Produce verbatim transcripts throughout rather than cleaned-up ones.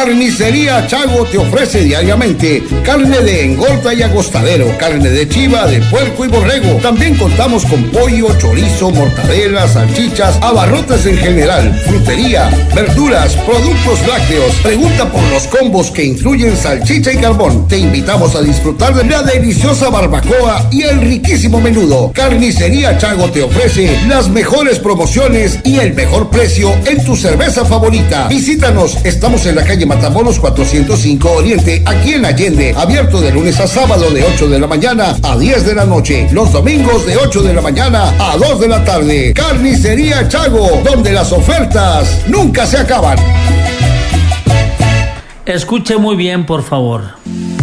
Carnicería Chago te ofrece diariamente carne de engorda y agostadero, carne de chiva, de puerco y borrego. También contamos con pollo, chorizo, mortadela, salchichas, abarrotes en general, frutería, verduras, productos lácteos. Pregunta por los combos que incluyen salchicha y carbón. Te invitamos a disfrutar de la deliciosa barbacoa y el riquísimo menudo. Carnicería Chago te ofrece las mejores promociones y el mejor precio en tu cerveza favorita. Visítanos, estamos en la calle Matamoros cuatrocientos cinco Oriente, aquí en Allende, abierto de lunes a sábado de ocho de la mañana a diez de la noche, los domingos de ocho de la mañana a dos de la tarde. Carnicería Chago, donde las ofertas nunca se acaban. Escuche muy bien, por favor.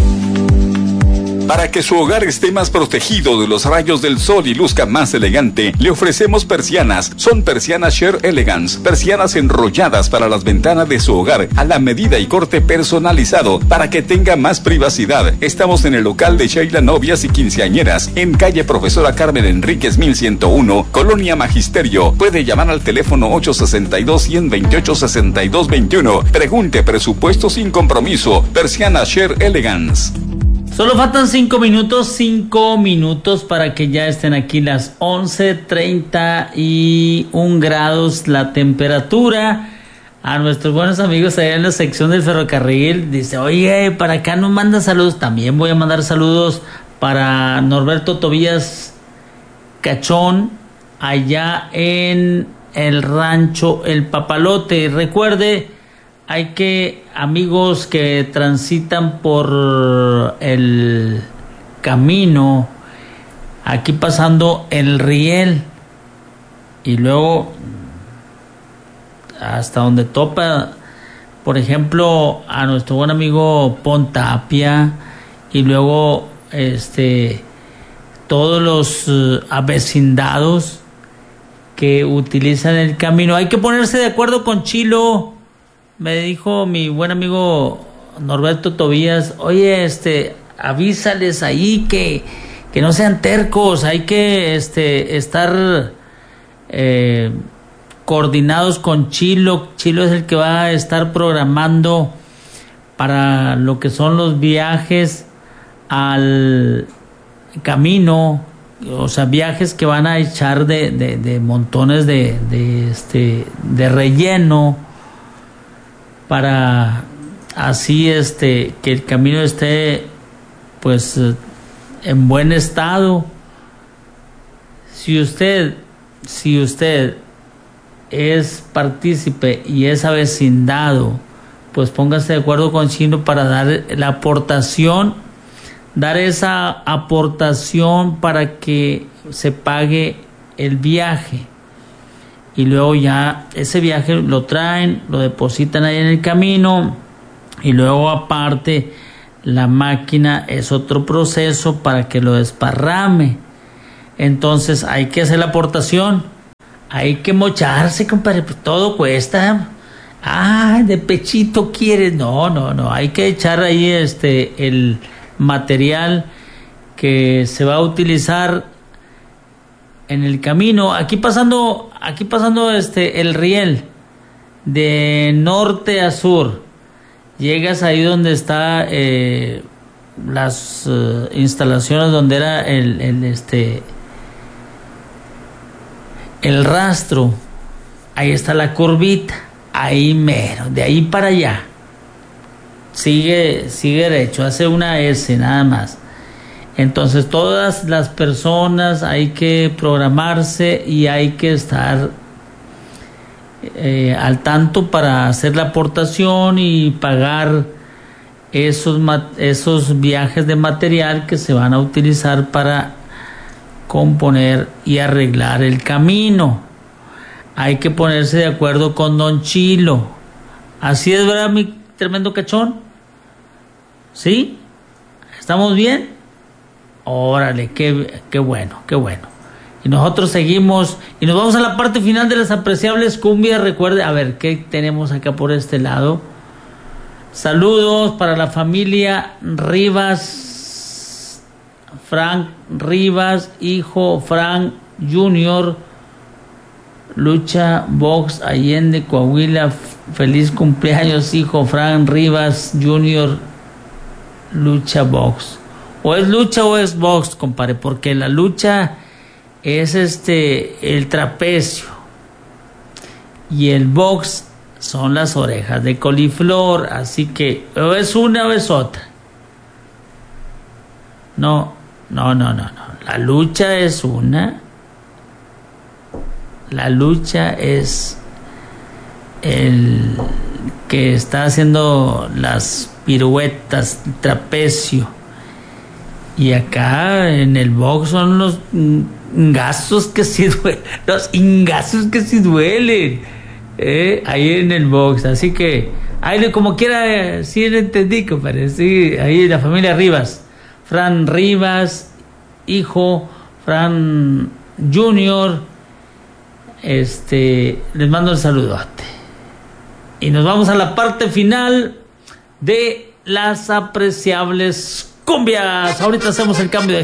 Para que su hogar esté más protegido de los rayos del sol y luzca más elegante, le ofrecemos persianas. Son persianas Sheer Elegance, persianas enrolladas para las ventanas de su hogar, a la medida y corte personalizado, para que tenga más privacidad. Estamos en el local de Sheila Novias y Quinceañeras, en calle Profesora Carmen Enríquez mil ciento uno, Colonia Magisterio. Puede llamar al teléfono ocho seis dos, uno cero dos ocho, seis dos dos uno. Pregunte presupuesto sin compromiso. Persianas Sheer Elegance. Solo faltan cinco minutos, cinco minutos para que ya estén aquí las once treinta y un grados la temperatura. A nuestros buenos amigos allá en la sección del ferrocarril, dice, oye, para acá nos manda saludos. También voy a mandar saludos para Norberto Tobías Cachón, allá en el rancho El Papalote. Recuerde, hay que, amigos que transitan por el camino, aquí pasando el riel y luego hasta donde topa, por ejemplo, a nuestro buen amigo Pontapia, y luego este todos los uh, avecindados que utilizan el camino. Hay que ponerse de acuerdo con Chilo. Me dijo mi buen amigo Norberto Tobías, oye, este, avísales ahí que, que no sean tercos, hay que este, estar eh, coordinados con Chilo. Chilo es el que va a estar programando para lo que son los viajes al camino, o sea, viajes que van a echar de, de, de montones de, de, este, de relleno, para así este que el camino esté pues en buen estado. Si usted si usted es partícipe y es avecindado, pues póngase de acuerdo con Chino para dar la aportación, dar esa aportación para que se pague el viaje. Y luego ya ese viaje lo traen, lo depositan ahí en el camino, y luego aparte la máquina es otro proceso para que lo desparrame. Entonces hay que hacer la aportación, hay que mocharse, compadre, pues todo cuesta. Ah, de pechito quieres, no, no, no, hay que echar ahí este el material que se va a utilizar en el camino. Aquí pasando, aquí pasando este el riel de norte a sur, llegas ahí donde está eh, las uh, instalaciones donde era el, el este el rastro. Ahí está la curvita, ahí mero, de ahí para allá. Sigue, sigue derecho, hace una S nada más. Entonces todas las personas hay que programarse y hay que estar eh, al tanto para hacer la aportación y pagar esos, esos viajes de material que se van a utilizar para componer y arreglar el camino. Hay que ponerse de acuerdo con Don Chilo. Así es, ¿verdad, mi tremendo cachón? ¿Sí? ¿Estamos bien? Órale, qué, qué bueno, qué bueno. Y nosotros seguimos y nos vamos a la parte final de las apreciables cumbias. Recuerde, a ver, ¿qué tenemos acá por este lado? Saludos para la familia Rivas, Frank Rivas, hijo Frank Junior, Lucha Box Allende, Coahuila. Feliz cumpleaños, hijo. Fran Rivas Junior Lucha Box. O es lucha o es box, compadre, porque la lucha es este el trapecio y el box son las orejas de coliflor, así que o es una o es otra. No, no, no, no, no. La lucha es una. La lucha es el que está haciendo las piruetas, trapecio. Y acá en el box son los ingazos que sí duelen, los ingazos que sí duelen, eh, ahí en el box. Así que, ahí como quiera, sí le entendí, compadre. Sí, ahí la familia Rivas, Fran Rivas, hijo, Fran Junior, este, les mando el saludote. Y nos vamos a la parte final de las apreciables cumbias. Ahorita hacemos el cambio de